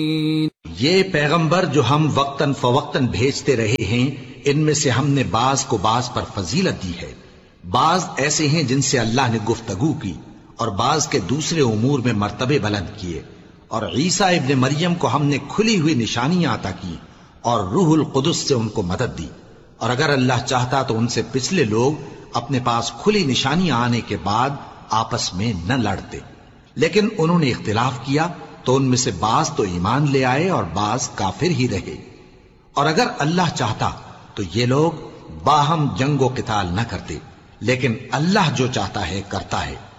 ये पैगंबर जो हम वक्तन फवक्तन भेजते रहे हैं, इनमें से हमने बाज को बाज पर फजीलत दी है। बाज ऐसे हैं जिनसे अल्लाह ने गुफ्तगू की और बाज के दूसरे उमूर में मर्तबे बुलंद किए। और ईसा इब्ने मरियम को हमने खुली हुई निशानियां अता की और रूहुल कुदस से उनको मदद दी। और अगर अल्लाह चाहता तो उनसे पिछले लोग अपने पास खुली निशानियां आने के बाद आपस में न लड़ते, लेकिन उन्होंने इख्तिलाफ किया तो उनमें से बाज तो ईमान ले आए और बाज काफिर ही रहे। और अगर अल्लाह चाहता तो ये लोग बाहम जंगो किताल न करते, लेकिन अल्लाह जो चाहता है करता है।